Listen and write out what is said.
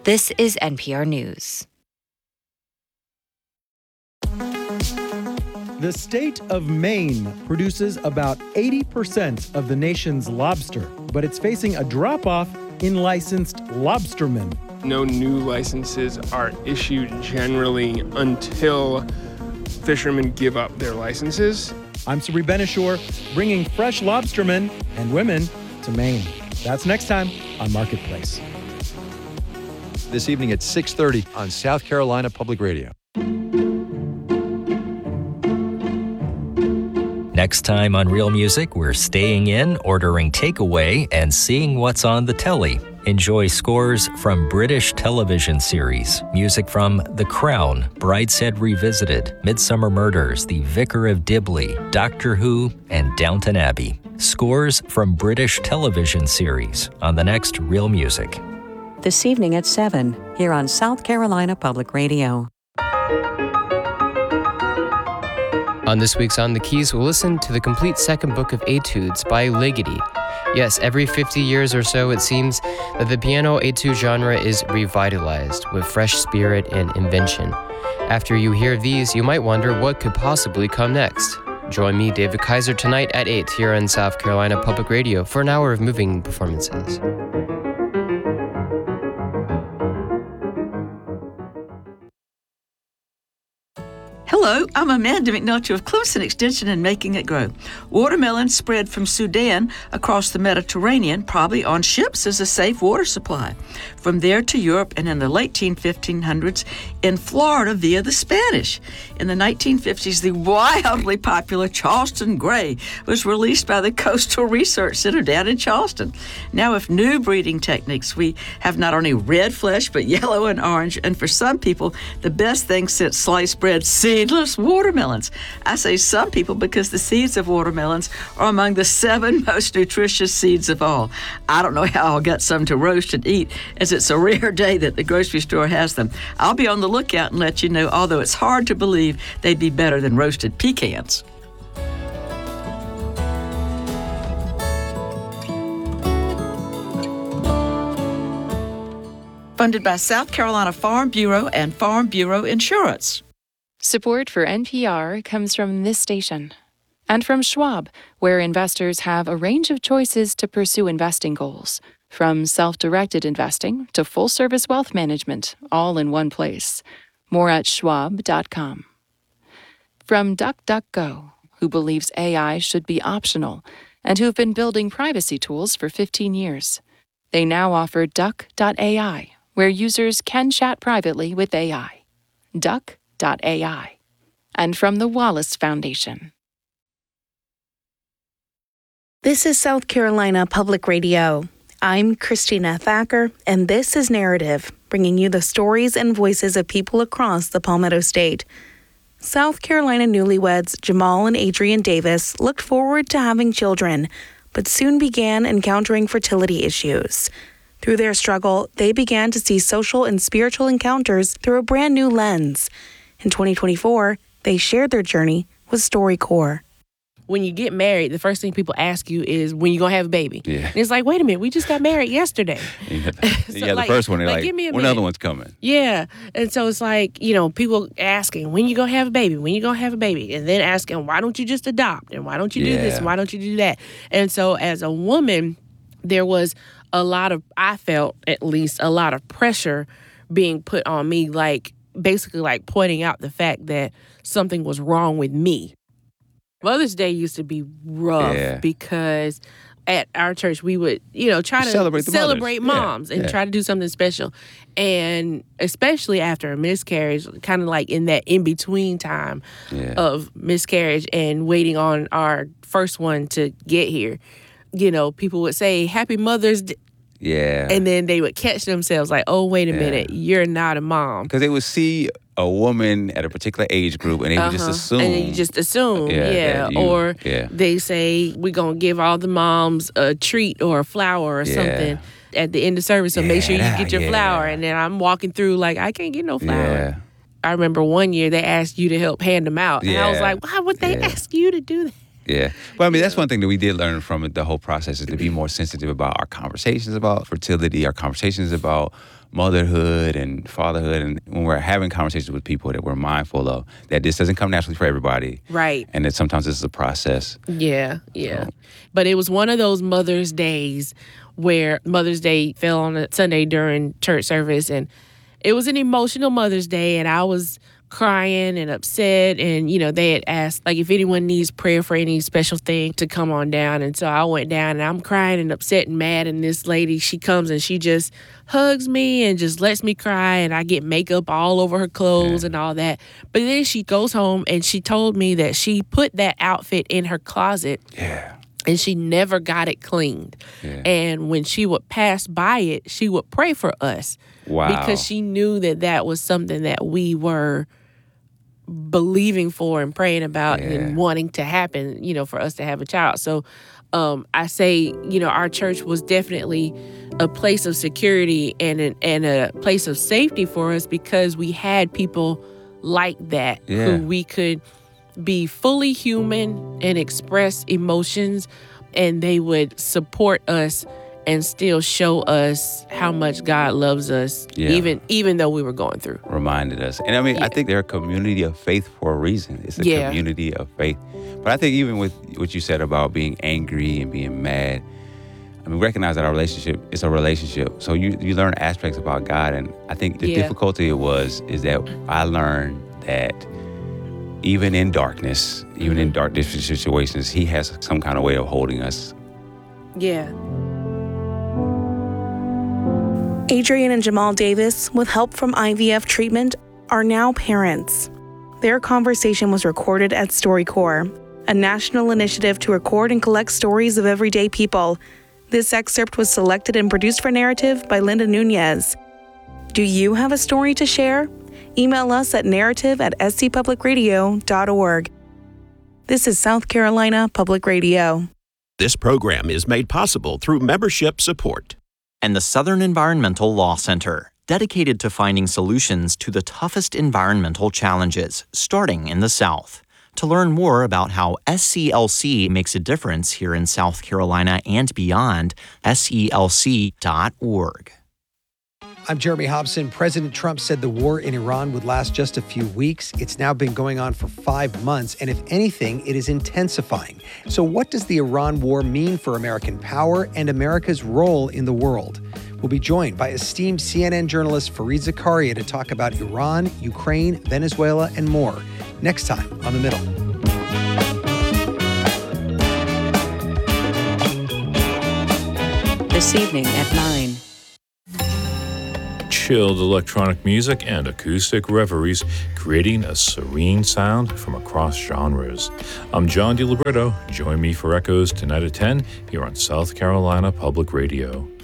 This is NPR News. The state of Maine produces about 80% of the nation's lobster, but it's facing a drop-off in licensed lobstermen. No new licenses are issued generally until fishermen give up their licenses. I'm Sabri Ben-Achour, bringing fresh lobstermen and women to Maine. That's next time on Marketplace. This evening at 6:30 on South Carolina Public Radio. Next time on Real Music, we're staying in, ordering takeaway, and seeing what's on the telly. Enjoy scores from British television series, music from The Crown, Brideshead Revisited, Midsummer Murders, The Vicar of Dibley, Doctor Who, and Downton Abbey. Scores from British television series on the next Real Music. This evening at 7, here on South Carolina Public Radio. On this week's On the Keys, we'll listen to the complete second book of Etudes by Ligeti. Yes, every 50 years or so, it seems that the piano etude genre is revitalized with fresh spirit and invention. After you hear these, you might wonder what could possibly come next. Join me, David Kaiser, tonight at 8 here on South Carolina Public Radio for an hour of moving performances. Hello, I'm Amanda McNulty of Clemson Extension and Making It Grow. Watermelon spread from Sudan across the Mediterranean, probably on ships as a safe water supply. From there to Europe and in the late 1500s in Florida via the Spanish. In the 1950s, the wildly popular Charleston Gray was released by the Coastal Research Center down in Charleston. Now with new breeding techniques, we have not only red flesh, but yellow and orange, and for some people, the best thing since sliced bread, seedless watermelons. I say some people because the seeds of watermelons are among the 7 most nutritious seeds of all. I don't know how I'll get some to roast and eat, as it's a rare day that the grocery store has them. I'll be on the lookout and let you know, although it's hard to believe they'd be better than roasted pecans. Funded by South Carolina Farm Bureau and Farm Bureau Insurance. Support for NPR comes from this station and from Schwab, where investors have a range of choices to pursue investing goals, from self-directed investing to full-service wealth management, all in one place. More at schwab.com. From DuckDuckGo, who believes AI should be optional and who have been building privacy tools for 15 years. They now offer Duck.ai, where users can chat privately with AI. Duck.ai. And from the Wallace Foundation. This is South Carolina Public Radio. I'm Christina Thacker, and this is Narrative, bringing you the stories and voices of people across the Palmetto State. South Carolina newlyweds Jamal and Adrian Davis looked forward to having children, but soon began encountering fertility issues. Through their struggle, they began to see social and spiritual encounters through a brand new lens. In 2024, they shared their journey with StoryCorps. When you get married, the first thing people ask you is, when you going to have a baby? Yeah. And it's like, wait a minute, we just got married yesterday. You got the first one, they're like give me a when minute. another one's coming. Yeah. And so it's like, people asking, when you going to have a baby? When you going to have a baby? And then asking, why don't you just adopt? And why don't you do this? And why don't you do that? And so as a woman, there was I felt at least a lot of pressure being put on me, basically pointing out the fact that something was wrong with me. Mother's Day used to be rough because at our church we would, try to celebrate moms and try to do something special. And especially after a miscarriage, kind of in that in-between time of miscarriage and waiting on our first one to get here, people would say, Happy Mother's Day. Yeah. And then they would catch themselves like, oh, wait a minute, you're not a mom. Because they would see a woman at a particular age group and they would just assume. And then you just assume, Or they say, we're going to give all the moms a treat or a flower or something at the end of service. So make sure you get your flower. And then I'm walking through I can't get no flower. Yeah. I remember one year they asked you to help hand them out. And I was like, why would they ask you to do that? Yeah. Well, that's one thing that we did learn from the whole process is to be more sensitive about our conversations about fertility, our conversations about motherhood and fatherhood, and when we're having conversations with people, that we're mindful of that this doesn't come naturally for everybody. Right. And that sometimes this is a process. Yeah. But it was one of those Mother's Days where Mother's Day fell on a Sunday during church service, and it was an emotional Mother's Day, and I was crying and upset, and they had asked like if anyone needs prayer for any special thing to come on down, and so I went down and I'm crying and upset and mad, and this lady, she comes and she just hugs me and just lets me cry, and I get makeup all over her clothes and all that. But then she goes home and she told me that she put that outfit in her closet. And she never got it cleaned. And when she would pass by it, she would pray for us. Wow. Because she knew that was something that we were believing for and praying about and wanting to happen, for us to have a child. So I say, our church was definitely a place of security and a place of safety for us because we had people like that who we could be fully human and express emotions, and they would support us and still show us how much God loves us, even though we were going through. Reminded us. And I think they're a community of faith for a reason. It's a community of faith. But I think even with what you said about being angry and being mad, recognize that our relationship is a relationship. So you learn aspects about God. And I think the difficulty is that I learned that even in darkness, even in dark different situations, he has some kind of way of holding us. Yeah. Adrian and Jamal Davis, with help from IVF treatment, are now parents. Their conversation was recorded at StoryCorps, a national initiative to record and collect stories of everyday people. This excerpt was selected and produced for Narrative by Linda Nunez. Do you have a story to share? Email us at narrative@scpublicradio.org. This is South Carolina Public Radio. This program is made possible through membership support. And the Southern Environmental Law Center, dedicated to finding solutions to the toughest environmental challenges, starting in the South. To learn more about how SCLC makes a difference here in South Carolina and beyond, SELC.org. I'm Jeremy Hobson. President Trump said the war in Iran would last just a few weeks. It's now been going on for 5 months, and if anything, it is intensifying. So what does the Iran war mean for American power and America's role in the world? We'll be joined by esteemed CNN journalist Fareed Zakaria to talk about Iran, Ukraine, Venezuela, and more. Next time on The Middle. This evening at 9. Chilled electronic music and acoustic reveries, creating a serene sound from across genres. I'm John DiLibretto. Join me for Echoes tonight at 10 here on South Carolina Public Radio.